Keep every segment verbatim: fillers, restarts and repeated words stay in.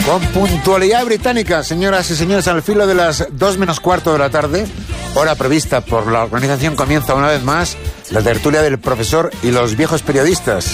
Con puntualidad británica, señoras y señores, al filo de las dos menos cuarto de la tarde, hora prevista por la organización, comienza una vez más la tertulia del profesor y los viejos periodistas.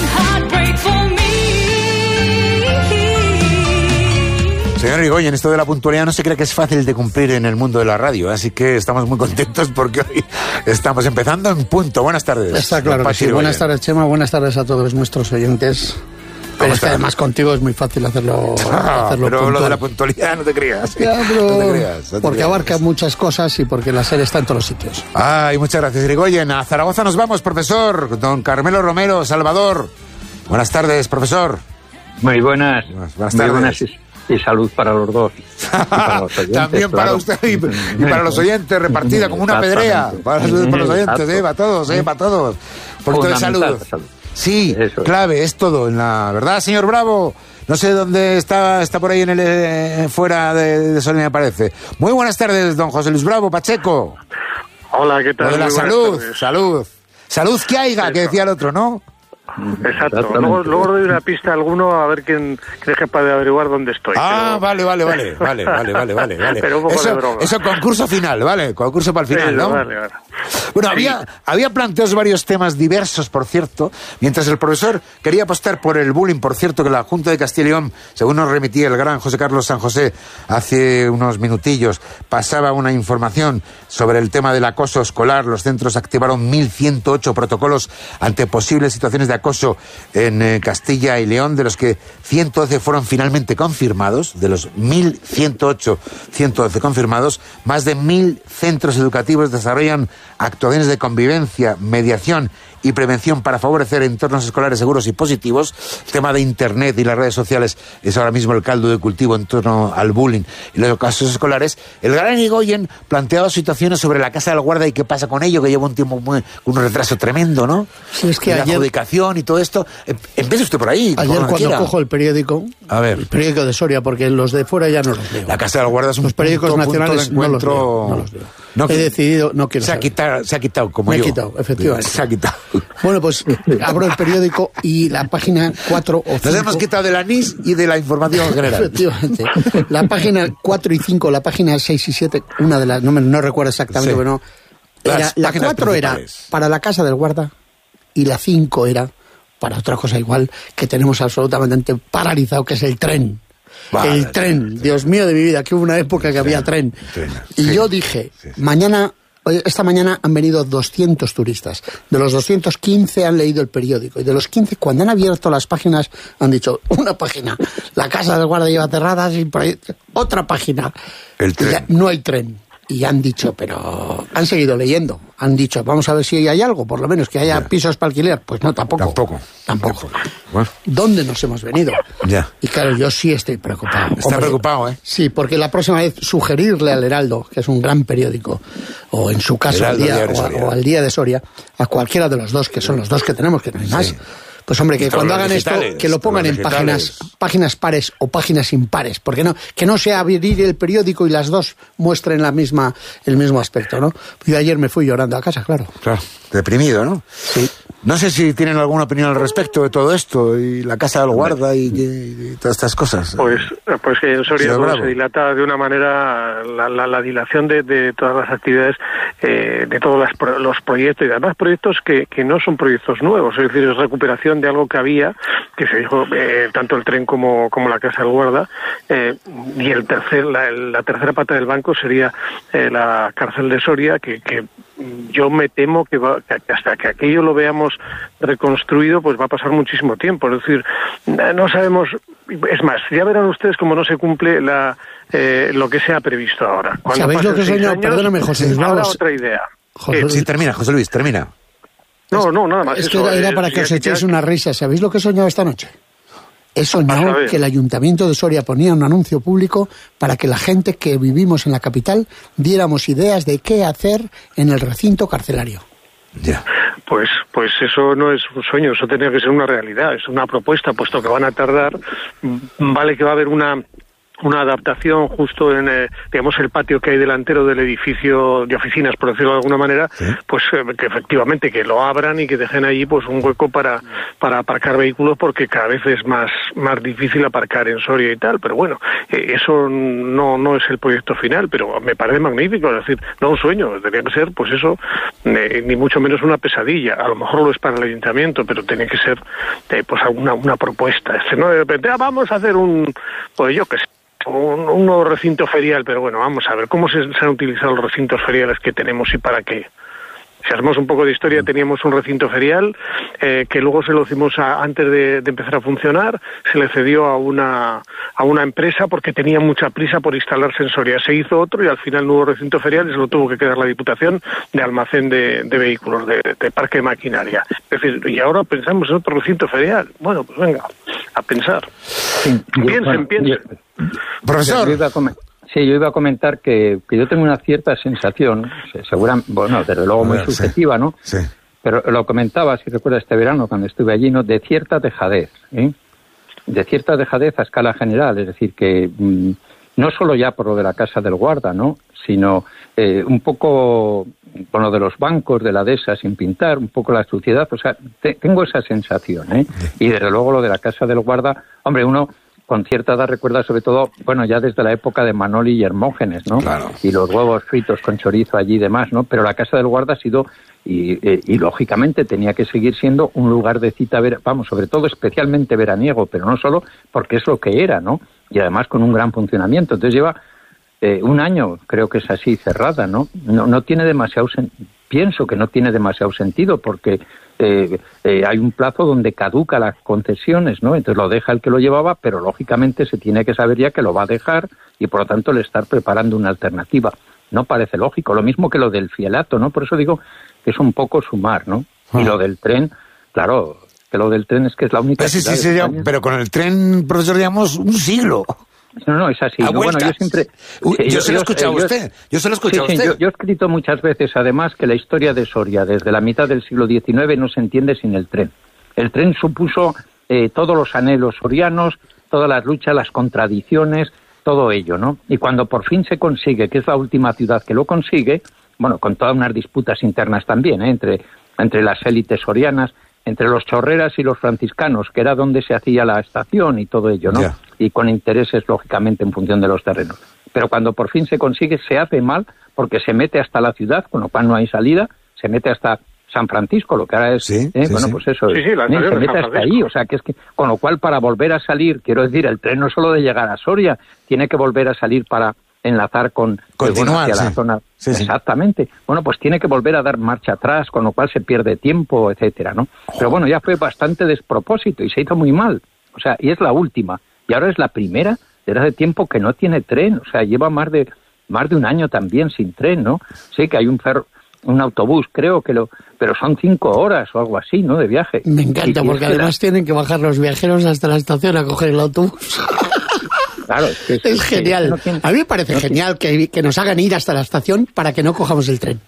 Señor Irigoyen, esto de la puntualidad no se cree que es fácil de cumplir en el mundo de la radio, así que estamos muy contentos porque hoy estamos empezando en punto. Buenas tardes. Está claro que sí. Buenas tardes, Chema, buenas tardes a todos nuestros oyentes. Pero es que además contigo es muy fácil hacerlo, ah, hacerlo pero puntual. Lo de la puntualidad no te creas. Ya, pero no te creas no te porque creas. abarca muchas cosas y porque la serie está en todos los sitios. Ay, muchas gracias, Irigoyen. A Zaragoza nos vamos, profesor. Don Carmelo Romero, Salvador. Buenas tardes, profesor. Muy buenas. Buenas, buenas muy tardes. buenas y, y salud para los dos. Para los oyentes, También para claro. usted y, y para los oyentes, repartida como una pedrea. Para, para los oyentes, eh, para todos, eh, para todos. Un poquito de salud. salud. Sí, Eso. clave, es todo en la verdad, señor Bravo. No sé dónde está, está por ahí en el eh, fuera de, de Soria, me parece. Muy buenas tardes, don José Luis Bravo, Pacheco. Hola, ¿qué tal? Lo de la Muy buenas salud, tardes. salud. Salud que haiga, que decía el otro, ¿no? Exacto. Luego, luego doy una pista a alguno a ver quién es capaz de averiguar dónde estoy. Ah, pero... vale, vale, vale, vale, vale, vale, vale, vale. Pero un poco eso, de broma. eso concurso final, vale, concurso para el final, Sí, ¿no? Vale, vale. Bueno, Sí. había, había planteos varios temas diversos, por cierto, mientras el profesor quería apostar por el bullying, por cierto, que la Junta de Castilla y León, según nos remitía el gran José Carlos San José hace unos minutillos, pasaba una información sobre el tema del acoso escolar. Los centros activaron mil ciento ocho protocolos ante posibles situaciones de acoso en eh, Castilla y León, de los que ciento doce fueron finalmente confirmados. De los mil ciento ocho, ciento doce confirmados, más de mil centros educativos desarrollan actuaciones de convivencia, mediación y prevención para favorecer entornos escolares seguros y positivos. El tema de Internet y las redes sociales es ahora mismo el caldo de cultivo en torno al bullying y los casos escolares. El gran Irigoyen planteaba situaciones sobre la Casa del Guarda y qué pasa con ello, que lleva un tiempo muy, con un retraso tremendo, ¿no? Sí, es que y la ayer- adjudicación y todo esto. Em- Empiece usted por ahí. por Ayer donde cuando quiera. cojo el periódico, A ver. el periódico de Soria, porque los de fuera ya no los leo. La Casa del Guarda es un Los periódicos punto, nacionales punto de no los encuentro. leo, no los leo. No, He decidido, no quiero se ha saber. quitado, se ha quitado como Me he yo. quitado, efectivamente. Se ha quitado. Bueno, pues abro el periódico y la página cuatro o cinco... Nos hemos quitado del anís y de la información general. Efectivamente. La página cuatro y cinco, la página seis y siete, una de las, no, me, no recuerdo exactamente, Sí. pero no. Las Era, la páginas cuatro era principales. para la Casa del Guarda y la cinco era para otra cosa igual que tenemos absolutamente paralizado, que es el tren. Vale, el tren, sí. Dios mío de mi vida, que hubo una época que había tren. tren, Y sí. yo dije, Sí, sí. mañana... Oye, esta mañana han venido doscientos turistas. De los doscientos, quince han leído el periódico. Y de los quince, cuando han abierto las páginas, han dicho, una página, la Casa del Guarda lleva cerradas y por ahí, otra página. El Y tren. ya no hay tren. Y han dicho, pero han seguido leyendo. Han dicho, vamos a ver si hay algo, por lo menos, que haya Ya. pisos para alquiler. Pues no, tampoco. Tampoco. Tampoco. Bueno. ¿Dónde nos hemos venido? Ya. Y claro, yo sí estoy preocupado. Está preocupado, ¿eh? Sí, porque la próxima vez sugerirle al Heraldo, que es un gran periódico, o en su caso al Heraldo, día, Diario o, a- Soria. o al Día de Soria, a cualquiera de los dos, que son los dos que tenemos, que no hay más. Sí. Pues hombre, que Todos cuando los hagan esto, digitales, que lo pongan todos en los páginas, digitales. páginas pares o páginas impares, porque no, que no sea abrir el periódico y las dos muestren la misma, el mismo aspecto, ¿no? Yo ayer me fui llorando a casa, claro. Claro, deprimido, ¿no? Sí. No sé si tienen alguna opinión al respecto de todo esto y la Casa del Guarda y, y- y todas estas cosas. Pues, pues que en Soria Señor todo Bravo. se dilata de una manera, la, la, la dilación de, de todas las actividades, eh, de todos las pro- los proyectos, y además proyectos que, que no son proyectos nuevos, es decir, es recuperación de algo que había, que se dijo, eh, tanto el tren como, como la Casa del Guarda, eh, y el tercer, la, la tercera pata del banco sería eh, la cárcel de Soria, que, que yo me temo que, va, que hasta que aquello lo veamos reconstruido, pues va a pasar muchísimo tiempo. Es decir, no sabemos. Es más, ya verán ustedes cómo no se cumple la eh, lo que se ha previsto ahora. Cuando ¿Sabéis lo pasen que he seis soñado? años, Perdóname, José Luis habrá Bravo. otra idea. José ¿Qué? Luis- Sí, termina, José Luis, termina. No, no, nada más. Es que eso, era, era eh, para que ya- os echéis ya- una risa. ¿Sabéis lo que he soñado esta noche? He A soñado saber. que el Ayuntamiento de Soria ponía un anuncio público para que la gente que vivimos en la capital diéramos ideas de qué hacer en el recinto carcelario. Ya. Pues, pues eso no es un sueño, eso tendría que ser una realidad, es una propuesta, puesto que van a tardar. mm, Vale que va a haber una una adaptación justo en, eh, digamos, el patio que hay delantero del edificio de oficinas, por decirlo de alguna manera, ¿sí? Pues eh, que efectivamente que lo abran y que dejen allí pues un hueco para para aparcar vehículos, porque cada vez es más más difícil aparcar en Soria y tal, pero bueno, eh, eso no no es el proyecto final, pero me parece magnífico, es decir, no un sueño, tendría que ser pues eso, eh, ni mucho menos una pesadilla, a lo mejor lo es para el ayuntamiento, pero tiene que ser eh, pues una, una propuesta, este, no de repente, ah, vamos a hacer un, pues yo qué sé, Un, un nuevo recinto ferial, pero bueno, vamos a ver cómo se, se han utilizado los recintos feriales que tenemos y para qué. Si hacemos un poco de historia, teníamos un recinto ferial eh, que luego se lo hicimos a, antes de, de empezar a funcionar, se le cedió a una a una empresa porque tenía mucha prisa por instalarse en Soria. Se hizo otro y al final el nuevo recinto ferial se lo tuvo que quedar la Diputación de almacén de, de vehículos, de, de parque de maquinaria. Es decir, y ahora pensamos en otro recinto ferial. Bueno, pues venga, a pensar. Sí, piensen, bueno, piensen. Yo, profesor. Sí, yo iba a comentar que, que yo tengo una cierta sensación, seguramente, bueno, desde luego muy subjetiva, ¿no? Sí. Pero lo comentaba, si recuerda, este verano cuando estuve allí, ¿no? De cierta dejadez, ¿eh? De cierta dejadez a escala general, es decir, que mmm, no solo ya por lo de la Casa del Guarda, ¿no? Sino eh, un poco con lo de los bancos de la dehesa sin pintar, un poco la suciedad, o sea, te, tengo esa sensación, ¿eh? Y desde luego lo de la Casa del Guarda, hombre, uno con cierta edad recuerda sobre todo, bueno, ya desde la época de Manoli y Hermógenes, ¿no? Claro. Y los huevos fritos con chorizo allí y demás, ¿no? Pero la Casa del Guarda ha sido, y, y, y lógicamente tenía que seguir siendo un lugar de cita, ver, vamos, sobre todo especialmente veraniego, pero no solo porque es lo que era, ¿no? Y además con un gran funcionamiento. Entonces lleva eh, un año, creo que es así, cerrada, ¿no? No, no tiene demasiado sentido. Pienso que no tiene demasiado sentido porque eh, eh, hay un plazo donde caduca las concesiones, ¿no? Entonces lo deja el que lo llevaba, pero lógicamente se tiene que saber ya que lo va a dejar y por lo tanto le estar preparando una alternativa. No parece lógico. Lo mismo que lo del fielato, ¿no? Por eso digo que es un poco sumar, ¿no? Ah. Y lo del tren, claro, que lo del tren es que es la única... Pero, sí, sí, sí, ya, pero con el tren, profesor, digamos, un siglo. No, no, es así. ¿No? Bueno, yo siempre... Uy, yo, yo se lo he escuchado a usted. Yo se lo he escuchado a usted. Sí, yo, yo he escrito muchas veces, además, que la historia de Soria, desde la mitad del siglo diecinueve, no se entiende sin el tren. El tren supuso eh, todos los anhelos sorianos, todas las luchas, las contradicciones, todo ello, ¿no? Y cuando por fin se consigue, que es la última ciudad que lo consigue, bueno, con todas unas disputas internas también, ¿eh? entre, entre las élites sorianas, entre los chorreras y los franciscanos, que era donde se hacía la estación y todo ello, ¿no? Yeah. Y con intereses, lógicamente, en función de los terrenos. Pero cuando por fin se consigue, se hace mal, porque se mete hasta la ciudad, con lo cual no hay salida, se mete hasta San Francisco, lo que ahora es... Sí, ¿eh? sí, bueno, sí. pues eso, sí, sí, la ¿eh? Se mete hasta ahí, o sea, que es que... Con lo cual, para volver a salir, quiero decir, el tren no solo de llegar a Soria, tiene que volver a salir para enlazar con... Continuar, bueno, hacia sí. la zona... Sí, Exactamente. Sí. Bueno, pues tiene que volver a dar marcha atrás, con lo cual se pierde tiempo, etcétera, ¿no? Pero bueno, ya fue bastante despropósito y se hizo muy mal. O sea, y es la última. Y ahora es la primera desde hace tiempo que no tiene tren. O sea, lleva más de más de un año también sin tren, ¿no? Sí que hay un ferro, un autobús, creo que lo... Pero son cinco horas o algo así, ¿no?, de viaje. Me encanta, y, porque y además la... tienen que bajar los viajeros hasta la estación a coger el autobús. Claro, es, que es, es genial. No tiene, a mí me parece no genial que, que nos hagan ir hasta la estación para que no cojamos el tren.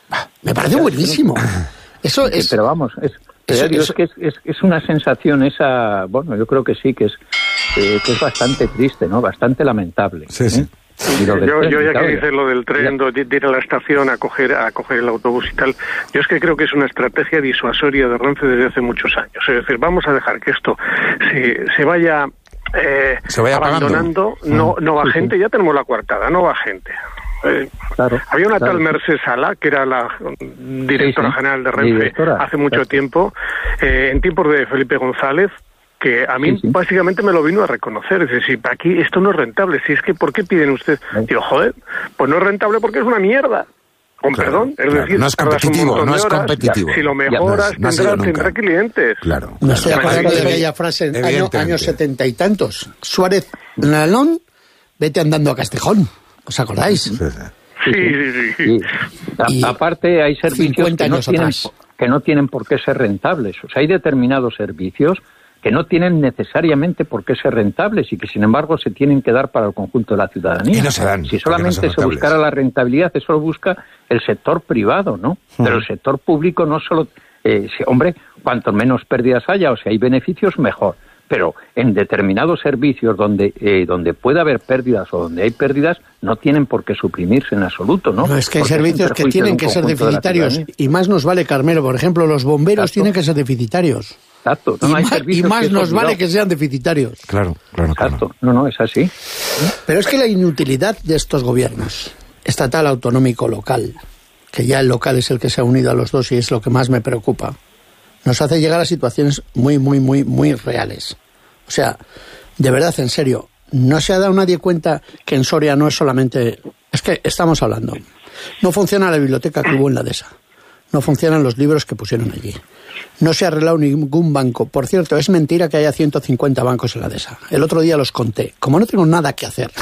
Me parece buenísimo. Eso es... Pero vamos, es, eso, digo, eso... es que es, es, es una sensación esa... Bueno, yo creo que sí, que es, eh, que es bastante triste, ¿no? Bastante lamentable. Sí, sí. ¿eh? Yo, tren, yo ya que dices lo del tren, de ir a la estación a coger, a coger el autobús y tal, yo es que creo que es una estrategia disuasoria de Renfe desde hace muchos años. Es decir, vamos a dejar que esto se, se vaya... Eh, se vaya abandonando, no, no va sí, gente, sí. Ya tenemos la coartada, no va gente. Eh, claro, había una claro. tal Mercedes Sala, que era la directora sí, sí. general de Renfe directora, hace mucho claro. tiempo, eh, en tiempos de Felipe González, que a mí sí, sí. básicamente me lo vino a reconocer. Es decir, aquí esto no es rentable. Si es que, ¿por qué piden ustedes? Sí. Digo, joder, pues no es rentable porque es una mierda. Con claro, perdón, es claro. decir, no es competitivo, no es horas, competitivo. Si lo mejoras, no, no tendrá, tendrá clientes. Claro. No estoy acordando de aquella frase en año, años setenta y tantos. Suárez Nalón, vete andando a Castejón. ¿Os acordáis? Sí, sí, sí. sí, sí. Y, a, y aparte hay servicios que no, tienen, que no tienen por qué ser rentables. O sea, hay determinados servicios que no tienen necesariamente por qué ser rentables y que, sin embargo, se tienen que dar para el conjunto de la ciudadanía. Y no se dan. Si solamente no se buscara la rentabilidad, eso lo busca el sector privado, ¿no? Uh-huh. Pero el sector público no solo... Eh, si, hombre, cuanto menos pérdidas haya o si hay beneficios, mejor. pero en determinados servicios donde eh, donde puede haber pérdidas o donde hay pérdidas, no tienen por qué suprimirse en absoluto, ¿no? No, es que hay Porque servicios que tienen que ser deficitarios, y más nos vale, Carmelo, por ejemplo, los bomberos Exacto. tienen que ser deficitarios. Exacto. No, y, hay más, y más que nos vale olvidado. que sean deficitarios. Claro, claro, claro. Exacto. No, no, es así. Pero es que la inutilidad de estos gobiernos, estatal, autonómico, local, que ya el local es el que se ha unido a los dos y es lo que más me preocupa, nos hace llegar a situaciones muy, muy, muy, muy reales. O sea, de verdad, en serio, no se ha dado nadie cuenta que en Soria no es solamente... Es que estamos hablando. No funciona la biblioteca que hubo en la Dehesa. No funcionan los libros que pusieron allí. No se ha arreglado ningún banco. Por cierto, es mentira que haya ciento cincuenta bancos en la Dehesa. El otro día los conté. Como no tengo nada que hacer.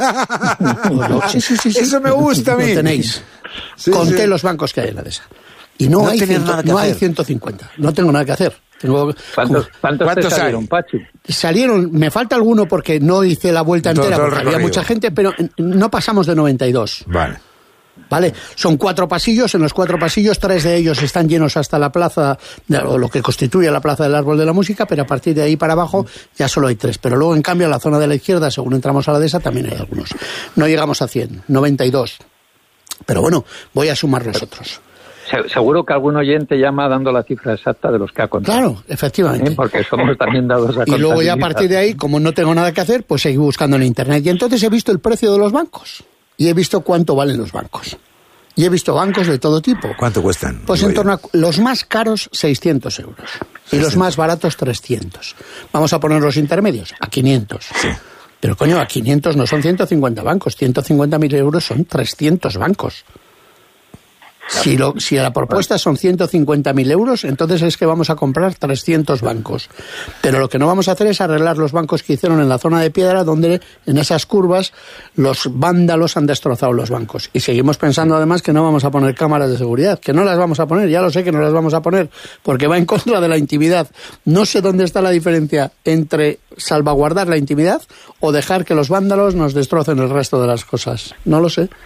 sí, sí, sí, sí. Eso me gusta a mí. Lo tenéis. Sí, conté sí. los bancos que hay en la Dehesa. Y no, No hay, tenías ciento, nada que no hay hacer. ciento cincuenta. No tengo nada que hacer. Tengo, ¿Cuántos, cuántos, ¿Cuántos te salieron, hay? Pachi? Salieron, me falta alguno porque no hice la vuelta Todo- entera, todo el porque había recorrido. mucha gente, pero no pasamos de noventa y dos. Vale. ¿Vale? Son cuatro pasillos, en los cuatro pasillos, tres de ellos están llenos hasta la plaza, de, o lo que constituye la plaza del Árbol de la Música, pero a partir de ahí para abajo ya solo hay tres. Pero luego, en cambio, en la zona de la izquierda, según entramos a la Dehesa, también hay algunos. No llegamos a cien, noventa y dos. Pero bueno, voy a sumar los otros. Se- Seguro que algún oyente llama dando la cifra exacta de los que ha contado. Claro, efectivamente. ¿Eh? Porque somos también dados a Y luego ya a contabilizar. partir de ahí, como no tengo nada que hacer, pues seguí buscando en Internet. Y entonces he visto el precio de los bancos. Y he visto cuánto valen los bancos. Y he visto bancos de todo tipo. ¿Cuánto cuestan? Pues Digo en yo. torno a los más caros, seiscientos euros. Y los más baratos, trescientos. Vamos a poner los intermedios, a quinientos. Sí. Pero coño, a quinientos no son ciento cincuenta bancos. ciento cincuenta mil euros son trescientos bancos. Si, lo, si la propuesta son ciento cincuenta mil euros, entonces es que vamos a comprar trescientos bancos. Pero lo que no vamos a hacer es arreglar los bancos que hicieron en la zona de Piedra, donde en esas curvas los vándalos han destrozado los bancos. Y seguimos pensando además que no vamos a poner cámaras de seguridad, que no las vamos a poner, ya lo sé que no las vamos a poner, porque va en contra de la intimidad. No sé dónde está la diferencia entre salvaguardar la intimidad o dejar que los vándalos nos destrocen el resto de las cosas. No lo sé.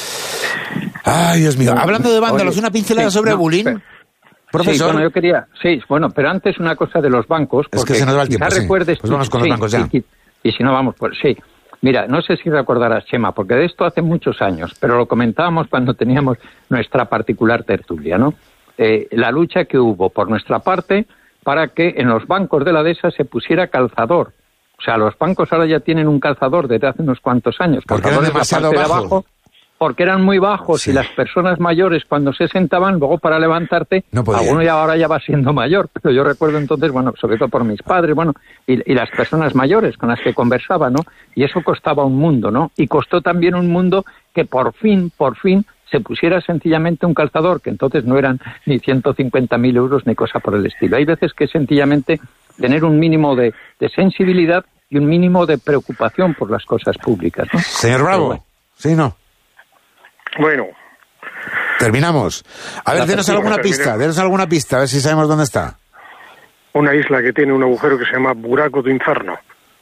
Ay, Dios mío. Hablando de vándalos, Oye, una pincelada sí, sobre no, bullying. pero- Profesor. Sí, bueno, yo quería... Sí, bueno, pero antes una cosa de los bancos. Es que porque se nos va el tiempo, quizá sí. recuerdes Pues tú- vamos con los sí, bancos ya. Y, y- y si no, vamos, pues sí. Mira, no sé si recordarás, Chema, porque de esto hace muchos años, pero lo comentábamos cuando teníamos nuestra particular tertulia, ¿no? Eh, la lucha que hubo por nuestra parte para que en los bancos de la Dehesa se pusiera calzador. O sea, los bancos ahora ya tienen un calzador desde hace unos cuantos años. Porque eran Calzador es la demasiado parte de bajos. abajo, porque eran muy bajos Sí. y las personas mayores cuando se sentaban, luego para levantarte, No podían. alguno ya ahora ya va siendo mayor, pero yo recuerdo entonces, bueno, sobre todo por mis padres, bueno, y, y las personas mayores con las que conversaba, ¿no? Y eso costaba un mundo, ¿no? Y costó también un mundo que por fin, por fin, se pusiera sencillamente un calzador, que entonces no eran ni ciento cincuenta mil euros ni cosa por el estilo. Hay veces que sencillamente tener un mínimo de, de sensibilidad y un mínimo de preocupación por las cosas públicas, ¿no? Señor Pero Bravo. bueno. Sí, no. Bueno, Terminamos. A ver, La denos termina- alguna termina. pista, denos alguna pista, a ver si sabemos dónde está. una isla que tiene un agujero que se llama Buraco do Inferno.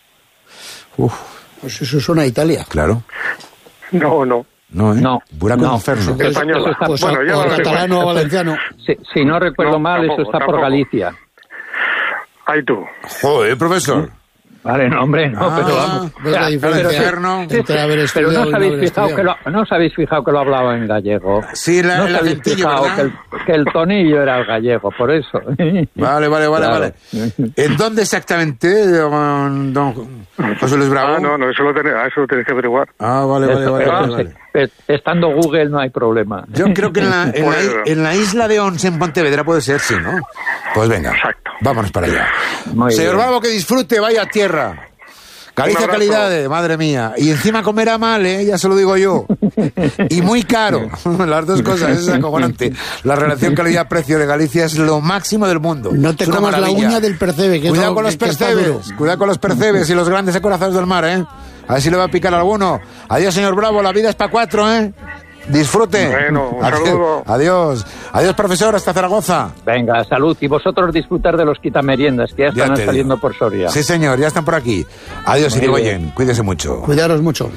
Uf, Pues eso suena a Italia. claro. No, no. No, ¿eh? No, Buraco no. de Inferno. Pues, Española. pues, pues, Bueno, ya o lo sé. catalano o valenciano. Si, si no recuerdo No, mal, tampoco, eso está por tampoco. Galicia. Ahí tú. Joder, profesor. Vale, no, hombre, no, Ah, pero vamos. ves la diferencia infierno. entre haber pero estudiado no y os no habéis haber fijado que estudiado. lo, no os habéis fijado que lo hablaba en gallego. Sí, la- no os el habéis acentillo, fijado que ¿verdad? el, que el tonillo era el gallego, por eso. Vale, vale, vale, Claro. vale. ¿En dónde exactamente, don, don José Luis Bravo? Ah, no, no, eso lo tenés, ah, eso lo tenés que averiguar. Ah, vale, vale, Eso, vale, pero vale, no vale. sé, eh, estando Google no hay problema. Yo creo que en la, en, la, i- en la isla de Ons, en Pontevedra, puede ser, sí, ¿no? Pues venga, Exacto. vámonos para allá. Muy Señor bien. Bravo, que disfrute, vaya tierra. Galicia Un abrazo. calidades, madre mía. Y encima comerá mal, ¿eh? Ya se lo digo yo. Y muy caro. Las dos cosas, eso es acojonante. La relación calidad-precio de Galicia es lo máximo del mundo. No te Es una comas la maravilla. uña del percebe. Que Cuidado no- con los que- que está percebes, duro. cuidado con los percebes y los grandes acorazados del mar, ¿eh? A ver si le va a picar alguno. Adiós, señor Bravo, la vida es para cuatro, ¿eh? Disfrute. Bueno, un Adiós. saludo. Adiós. Adiós, profesor, hasta Zaragoza. Venga, salud. Y vosotros disfrutar de los quitameriendas que ya Ya están te saliendo digo. por Soria. Sí, señor, ya están por aquí. Adiós, Muy Irigoyen. bien. Cuídese mucho. Cuidaros mucho.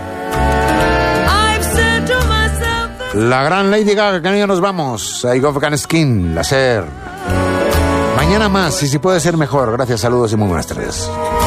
I've said to myself that La gran Lady Gaga, que ya nos vamos. I go for skin, la ser. Mañana más, y si puede ser mejor. Gracias, saludos y muy buenas tardes.